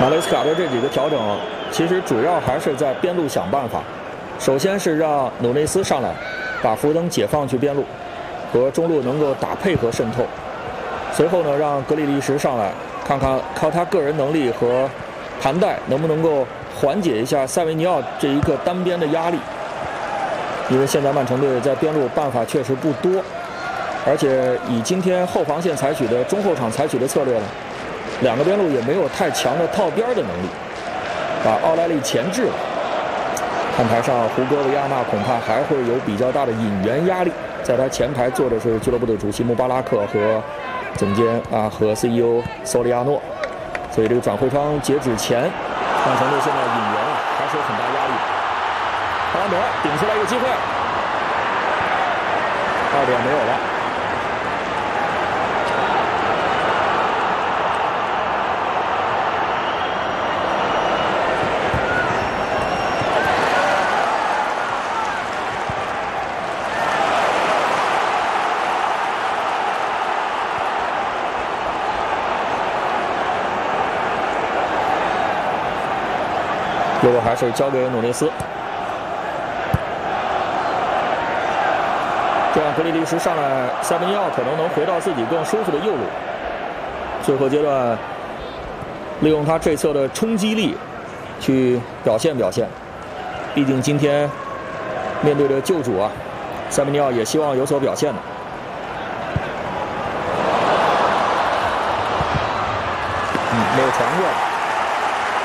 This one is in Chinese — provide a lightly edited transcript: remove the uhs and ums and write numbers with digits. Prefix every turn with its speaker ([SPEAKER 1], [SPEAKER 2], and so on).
[SPEAKER 1] 马雷斯卡的这几个调整，其实主要还是在边路想办法。首先是让努内斯上来，把福登解放去边路，和中路能够打配合渗透。随后呢，让格里利什上来，看看靠他个人能力和盘带能不能够缓解一下塞维尼奥这一个单边的压力。因为现在曼城队在边路办法确实不多，而且以今天后防线采取的中后场采取的策略呢，两个边路也没有太强的套边的能力，把奥莱利钳制了。看台上胡戈维亚纳恐怕还会有比较大的引援压力，在他前排坐的是俱乐部的主席穆巴拉克和总监和 CEO 索里亚诺，所以这个转会窗截止前，曼城队现在引援还是有很大压力。哈兰德顶出来一个机会，2点没有了。右路还是交给努内斯，这样格里利什上来，塞维尼奥可能回到自己更舒服的右路。最后阶段，利用他这侧的冲击力去表现。毕竟今天面对着旧主塞维尼奥也希望有所表现的。没有传过。